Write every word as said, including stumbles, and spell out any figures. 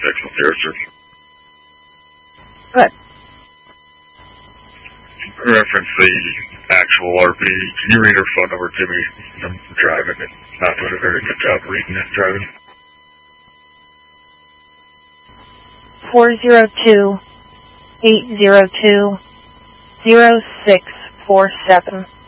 Excellent, there, sir. Good. Reference the actual R P. Can you read her phone number to me? I'm driving and not doing a very good job reading and driving. four zero two, eight zero two, zero six four seven.